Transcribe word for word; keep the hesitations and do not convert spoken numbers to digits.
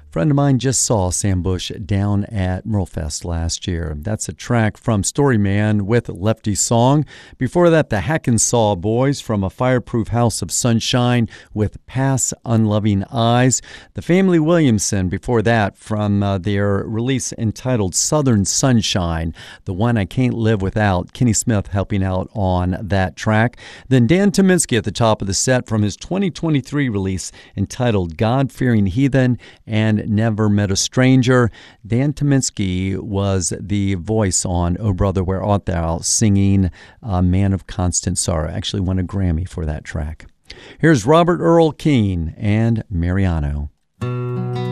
friend of mine just saw Sam Bush down at Merlefest last year. That's a track from Storyman with Lefty Song. Before that, the Hackensaw Boys from A Fireproof House of Sunshine with Pass Unloving Eyes. The Family Williamson before that from uh, their release entitled Southern Sunshine, the one I can't live without. Kenny Smith helping out on that track. Then Dan Tyminski at the top of the set from his twenty twenty-three release entitled God-Fearing Heathen and Never Met a Stranger. Dan Tyminski was the voice on Oh Brother, Where Art Thou, singing uh, Man of Constant Sorrow. Actually won a Grammy for that track. Here's Robert Earl Keen and Mariano.